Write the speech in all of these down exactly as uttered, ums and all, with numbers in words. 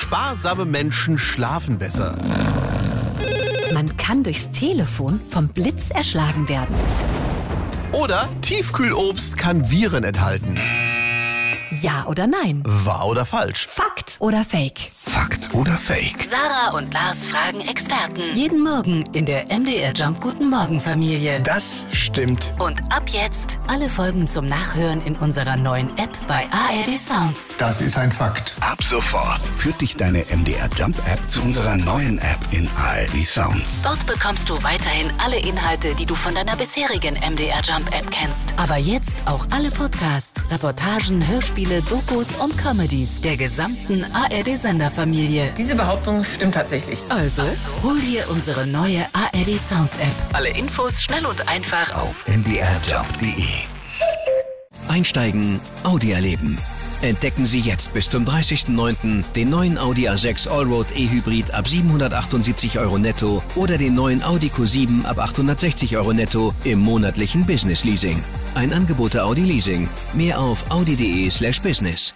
Sparsame Menschen schlafen besser. Man kann durchs Telefon vom Blitz erschlagen werden. Oder Tiefkühlobst kann Viren enthalten. Ja oder nein? Wahr oder falsch? Fakt oder Fake? Fakt oder Fake? Sarah und Lars fragen Experten. Jeden Morgen in der M D R Jump Guten Morgen Familie. Das stimmt. Und ab jetzt alle Folgen zum Nachhören in unserer neuen App bei A R D Sounds. Das ist ein Fakt. Ab sofort führt dich deine M D R Jump App zu unserer neuen App in A R D Sounds. Dort bekommst du weiterhin alle Inhalte, die du von deiner bisherigen M D R Jump App kennst. Aber jetzt auch alle Podcasts, Reportagen, Hörspiele, Dokus und Comedies der gesamten A R D-Senderfamilie. Diese Behauptung stimmt tatsächlich. Also, hol dir unsere neue A R D Sounds App. Alle Infos schnell und einfach Auf m d r jump punkt d e. Einsteigen, Audi erleben. Entdecken Sie jetzt bis zum dreißigsten neunten den neuen Audi A sechs Allroad E-Hybrid ab siebenhundertachtundsiebzig Euro netto oder den neuen Audi Q sieben ab achthundertsechzig Euro netto im monatlichen Business Leasing. Ein Angebot der Audi Leasing. Mehr auf audi punkt de slash business.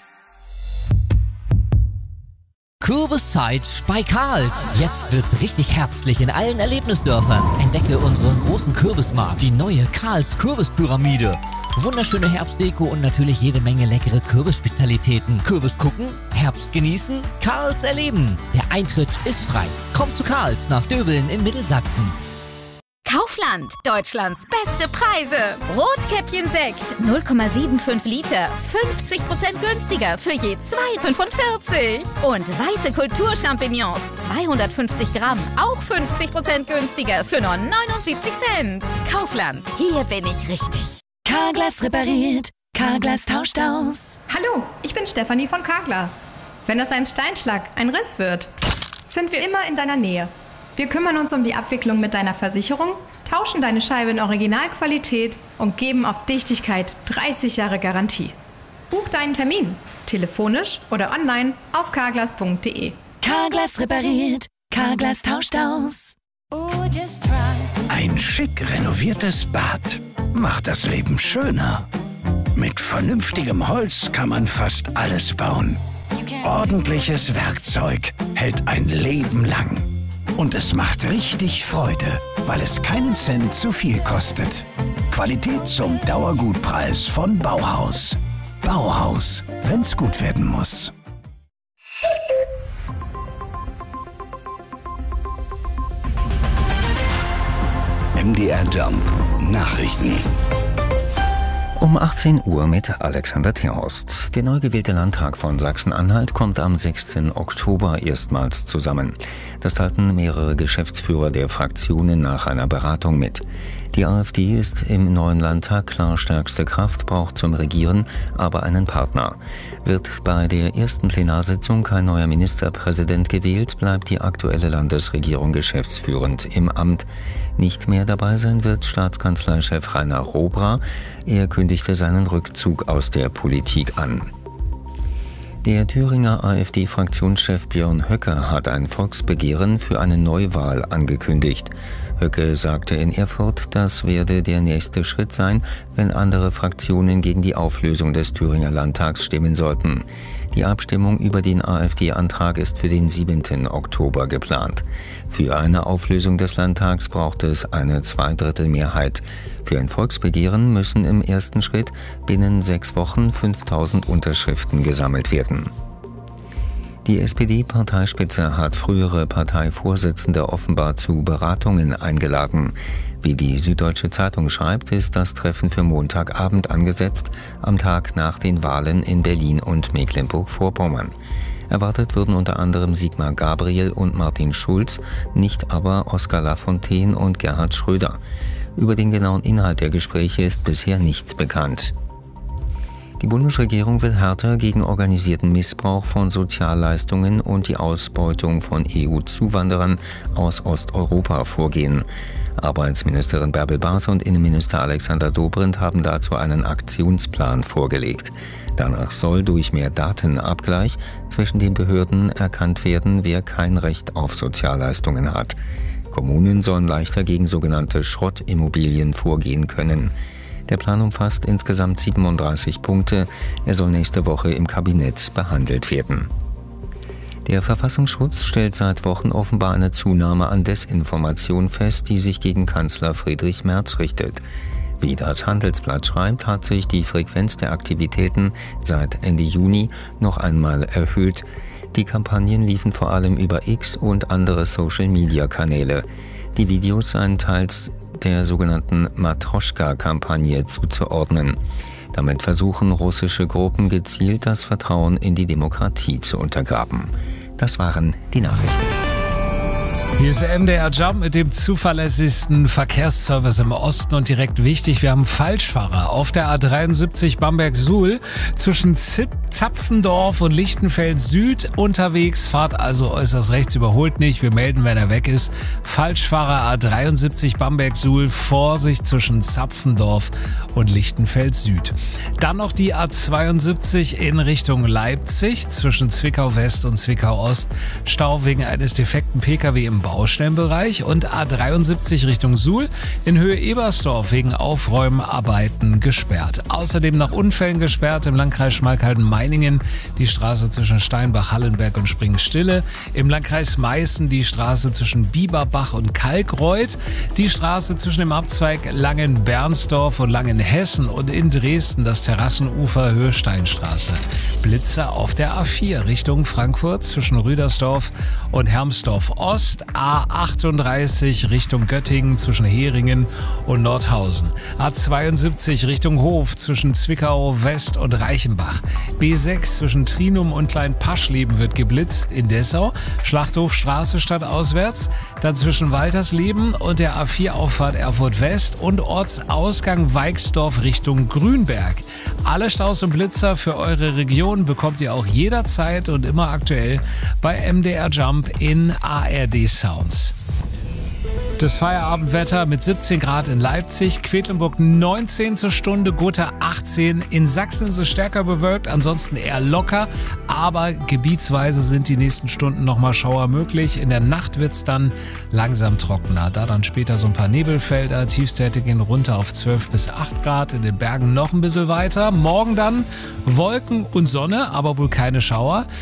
Kürbiszeit bei Karls. Jetzt wird's richtig herbstlich in allen Erlebnisdörfern. Entdecke unseren großen Kürbismarkt, die neue Karls Kürbispyramide. Wunderschöne Herbstdeko und natürlich jede Menge leckere Kürbisspezialitäten. Kürbis gucken, Herbst genießen, Karls erleben. Der Eintritt ist frei. Kommt zu Karls nach Döbeln in Mittelsachsen. Kaufland, Deutschlands beste Preise. Rotkäppchen-Sekt, null Komma fünfundsiebzig Liter, fünfzig Prozent günstiger für je zwei Komma fünfundvierzig. Und weiße Kulturchampignons, zweihundertfünfzig Gramm, auch fünfzig Prozent günstiger für nur neunundsiebzig Cent. Kaufland, hier bin ich richtig. Carglass repariert, Carglass tauscht aus. Hallo, ich bin Stefanie von Carglass. Wenn aus einem Steinschlag ein Riss wird, sind wir immer in deiner Nähe. Wir kümmern uns um die Abwicklung mit deiner Versicherung, tauschen deine Scheibe in Originalqualität und geben auf Dichtigkeit dreißig Jahre Garantie. Buch deinen Termin, telefonisch oder online auf carglass punkt de. Carglass repariert, Carglass tauscht aus. Ein schick renoviertes Bad macht das Leben schöner. Mit vernünftigem Holz kann man fast alles bauen. Ordentliches Werkzeug hält ein Leben lang. Und es macht richtig Freude, weil es keinen Cent zu viel kostet. Qualität zum Dauergutpreis von Bauhaus. Bauhaus, wenn's gut werden muss. M D R Jump Nachrichten. Um achtzehn Uhr mit Alexander Terhorst. Der neu gewählte Landtag von Sachsen-Anhalt kommt am sechsten Oktober erstmals zusammen. Das teilten mehrere Geschäftsführer der Fraktionen nach einer Beratung mit. Die AfD ist im neuen Landtag klar stärkste Kraft, braucht zum Regieren aber einen Partner. Wird bei der ersten Plenarsitzung kein neuer Ministerpräsident gewählt, bleibt die aktuelle Landesregierung geschäftsführend im Amt. Nicht mehr dabei sein wird Staatskanzleichef Rainer Robra. Er kündigte seinen Rückzug aus der Politik an. Der Thüringer AfD-Fraktionschef Björn Höcke hat ein Volksbegehren für eine Neuwahl angekündigt. Höcke sagte in Erfurt, das werde der nächste Schritt sein, wenn andere Fraktionen gegen die Auflösung des Thüringer Landtags stimmen sollten. Die Abstimmung über den AfD-Antrag ist für den siebten Oktober geplant. Für eine Auflösung des Landtags braucht es eine Zweidrittelmehrheit. Für ein Volksbegehren müssen im ersten Schritt binnen sechs Wochen fünftausend Unterschriften gesammelt werden. Die S P D-Parteispitze hat frühere Parteivorsitzende offenbar zu Beratungen eingeladen. Wie die Süddeutsche Zeitung schreibt, ist das Treffen für Montagabend angesetzt, am Tag nach den Wahlen in Berlin und Mecklenburg-Vorpommern. Erwartet würden unter anderem Sigmar Gabriel und Martin Schulz, nicht aber Oskar Lafontaine und Gerhard Schröder. Über den genauen Inhalt der Gespräche ist bisher nichts bekannt. Die Bundesregierung will härter gegen organisierten Missbrauch von Sozialleistungen und die Ausbeutung von E U-Zuwanderern aus Osteuropa vorgehen. Arbeitsministerin Bärbel Baas und Innenminister Alexander Dobrindt haben dazu einen Aktionsplan vorgelegt. Danach soll durch mehr Datenabgleich zwischen den Behörden erkannt werden, wer kein Recht auf Sozialleistungen hat. Kommunen sollen leichter gegen sogenannte Schrottimmobilien vorgehen können. Der Plan umfasst insgesamt siebenunddreißig Punkte. Er soll nächste Woche im Kabinett behandelt werden. Der Verfassungsschutz stellt seit Wochen offenbar eine Zunahme an Desinformation fest, die sich gegen Kanzler Friedrich Merz richtet. Wie das Handelsblatt schreibt, hat sich die Frequenz der Aktivitäten seit Ende Juni noch einmal erhöht. Die Kampagnen liefen vor allem über X und andere Social-Media-Kanäle. Die Videos seien teils der sogenannten Matroschka-Kampagne zuzuordnen. Damit versuchen russische Gruppen gezielt das Vertrauen in die Demokratie zu untergraben. Das waren die Nachrichten. Hier ist M D R Jump mit dem zuverlässigsten Verkehrsservice im Osten und direkt wichtig, wir haben Falschfahrer auf der A dreiundsiebzig Bamberg-Suhl zwischen Zipp, Zapfendorf und Lichtenfeld Süd unterwegs. Fahrt also äußerst rechts, überholt nicht. Wir melden, wenn er weg ist. Falschfahrer A dreiundsiebzig Bamberg-Suhl, Vorsicht zwischen Zapfendorf und Lichtenfeld Süd. Dann noch die A zweiundsiebzig in Richtung Leipzig zwischen Zwickau West und Zwickau Ost. Stau wegen eines defekten Pkw im Baustellenbereich und A dreiundsiebzig Richtung Suhl in Höhe Ebersdorf wegen Aufräumarbeiten gesperrt. Außerdem nach Unfällen gesperrt im Landkreis Schmalkalden-Meiningen die Straße zwischen Steinbach, Hallenberg und Springstille. Im Landkreis Meißen die Straße zwischen Bieberbach und Kalkreuth. Die Straße zwischen dem Abzweig Langen-Bernsdorf und Langenhessen und in Dresden das Terrassenufer Höhe Steinstraße. Blitzer auf der A vier Richtung Frankfurt zwischen Rüdersdorf und Hermsdorf Ost. A achtunddreißig Richtung Göttingen zwischen Heringen und Nordhausen. A zweiundsiebzig Richtung Hof zwischen Zwickau West und Reichenbach. B sechs zwischen Trinum und Kleinpaschleben wird geblitzt in Dessau. Schlachthofstraße stadtauswärts. Dann zwischen Waltersleben und der A vier Auffahrt Erfurt West und Ortsausgang Weixdorf Richtung Grünberg. Alle Staus und Blitzer für eure Region bekommt ihr auch jederzeit und immer aktuell bei M D R Jump in A R D Sounds. Das Feierabendwetter mit siebzehn Grad in Leipzig, Quedlinburg neunzehn zur Stunde, Gotha achtzehn. In Sachsen ist es stärker bewölkt, ansonsten eher locker, aber gebietsweise sind die nächsten Stunden nochmal Schauer möglich. In der Nacht wird es dann langsam trockener. Da dann später so ein paar Nebelfelder, Tiefstwerte gehen runter auf zwölf bis acht Grad, in den Bergen noch ein bisschen weiter. Morgen dann Wolken und Sonne, aber wohl keine Schauer.